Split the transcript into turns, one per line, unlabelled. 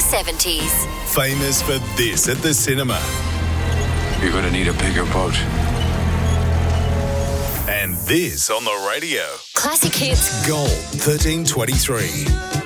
70s.
Famous for this at the cinema.
You're going to need a bigger boat.
And this on the radio.
Classic hits.
Gold 1323.